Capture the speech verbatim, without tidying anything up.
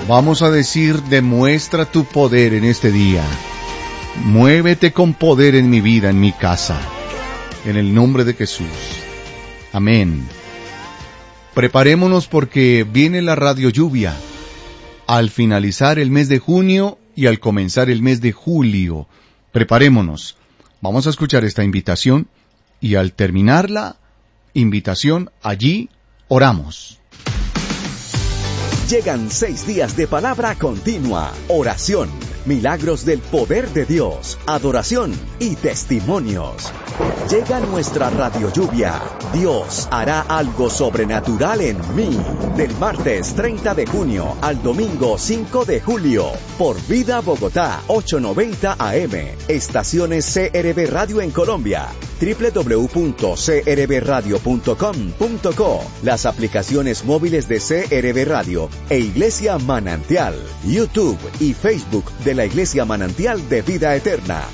Vamos a decir, demuestra tu poder en este día. Muévete con poder en mi vida, en mi casa. En el nombre de Jesús. Amén. Preparémonos porque viene la radio lluvia. Al finalizar el mes de junio y al comenzar el mes de julio. Preparémonos. Vamos a escuchar esta invitación y al terminar la invitación, allí oramos. Llegan seis días de palabra continua, oración, milagros del poder de Dios, adoración y testimonios. Llega nuestra radio lluvia. Dios hará algo sobrenatural en mí. Del martes treinta de junio al domingo cinco de julio. Por Vida Bogotá, ochocientos noventa A M. Estaciones C R B Radio en Colombia. doble u doble u doble u punto c r b radio punto com punto co. Las aplicaciones móviles de C R B Radio e Iglesia Manantial. YouTube y Facebook de la Iglesia Manantial de Vida Eterna.